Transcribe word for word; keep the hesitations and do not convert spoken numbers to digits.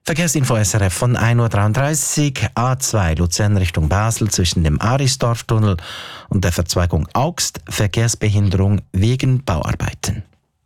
Verkehrsinfo S R F von ein Uhr dreiunddreißig, A zwei Luzern Richtung Basel zwischen dem Arisdorftunnel und der Verzweigung Augst, Verkehrsbehinderung wegen Bauarbeiten.